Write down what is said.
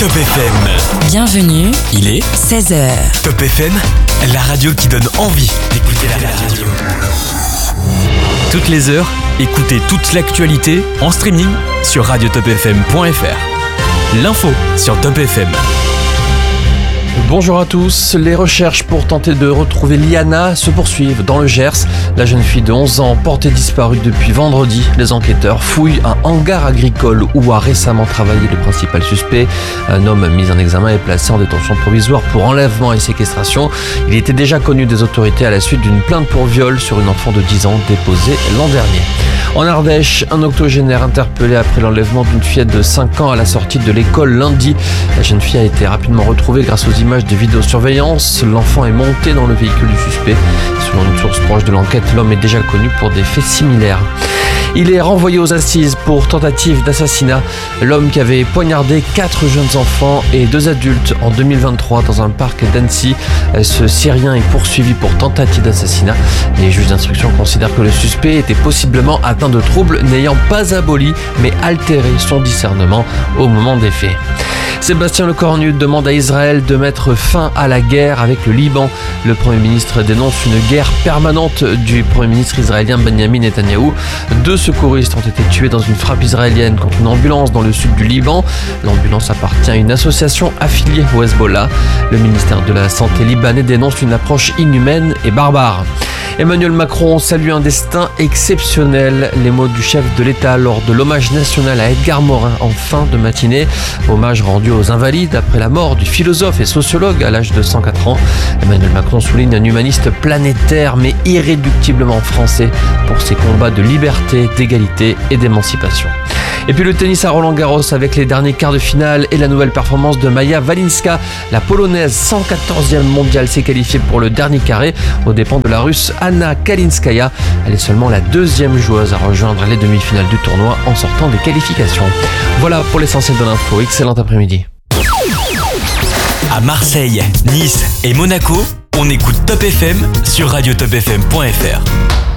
Top FM. Bienvenue, Il est 16h. Top FM, la radio qui donne envie d'écouter la radio. Toutes les heures, écoutez toute l'actualité en streaming sur radiotopfm.fr. L'info sur Top FM. Bonjour à tous, les recherches pour tenter de retrouver Liana se poursuivent dans le Gers. La jeune fille de 11 ans portée disparue depuis vendredi. Les enquêteurs fouillent un hangar agricole où a récemment travaillé le principal suspect. Un homme mis en examen est placé en détention provisoire pour enlèvement et séquestration. Il était déjà connu des autorités à la suite d'une plainte pour viol sur une enfant de 10 ans déposée l'an dernier. En Ardèche, un octogénaire interpellé après l'enlèvement d'une fillette de 5 ans à la sortie de l'école lundi. La jeune fille a été rapidement retrouvée grâce aux images de vidéosurveillance. L'enfant est monté dans le véhicule du suspect. Selon une source proche de l'enquête, l'homme est déjà connu pour des faits similaires. Il est renvoyé aux assises pour tentative d'assassinat. L'homme qui avait poignardé 4 jeunes enfants et 2 adultes en 2023 dans un parc d'Annecy. Ce Syrien est poursuivi pour tentative d'assassinat. Les juges d'instruction considèrent que le suspect était possiblement atteint de troubles n'ayant pas aboli mais altéré son discernement au moment des faits. Sébastien Lecornu demande à Israël de mettre fin à la guerre avec le Liban. Le Premier ministre dénonce une guerre permanente du Premier ministre israélien Benjamin Netanyahou. 2 secouristes ont été tués dans une frappe israélienne contre une ambulance dans le sud du Liban. L'ambulance appartient à une association affiliée au Hezbollah. Le ministère de la Santé libanais dénonce une approche inhumaine et barbare. Emmanuel Macron salue un destin exceptionnel. Les mots du chef de l'État lors de l'hommage national à Edgar Morin en fin de matinée. Hommage rendu aux invalides après la mort du philosophe et sociologue à l'âge de 104 ans. Emmanuel Macron souligne un humaniste planétaire mais irréductiblement français pour ses combats de liberté, d'égalité et d'émancipation. Et puis le tennis à Roland-Garros avec les derniers quarts de finale et la nouvelle performance de Maja Walinska. La polonaise 114e mondiale s'est qualifiée pour le dernier carré aux dépens de la russe Anna Kalinskaya. Elle est seulement la 2e joueuse à rejoindre les demi-finales du tournoi en sortant des qualifications. Voilà pour l'essentiel de l'info. Excellent après-midi. À Marseille, Nice et Monaco, on écoute Top FM sur radiotopfm.fr.